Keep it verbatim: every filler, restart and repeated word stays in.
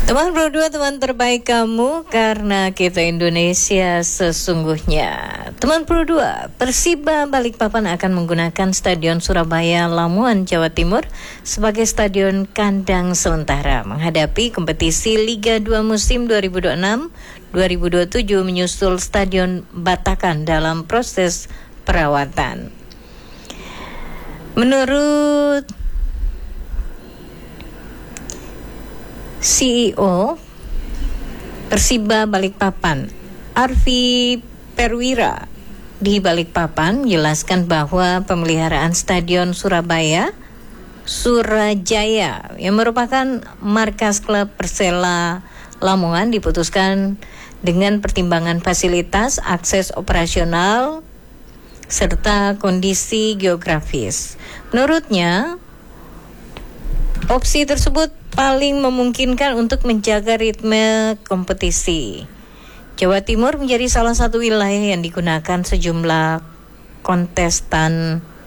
Teman berdua, teman terbaik kamu, karena kita Indonesia sesungguhnya. Teman berdua, Persiba Balikpapan akan menggunakan Stadion Surabaya Lamongan, Jawa Timur sebagai stadion kandang sementara menghadapi kompetisi Liga dua musim dua ribu dua puluh enam dua ribu dua puluh tujuh menyusul Stadion Batakan dalam proses perawatan. Menurut C E O Persiba Balikpapan, Arfi Perwira di Balikpapan, menjelaskan bahwa pemeliharaan Stadion Surabaya Surajaya yang merupakan markas klub Persela Lamongan diputuskan dengan pertimbangan fasilitas, akses operasional, serta kondisi geografis. Menurutnya, opsi tersebut paling memungkinkan untuk menjaga ritme kompetisi. Jawa Timur menjadi salah satu wilayah yang digunakan sejumlah kontestan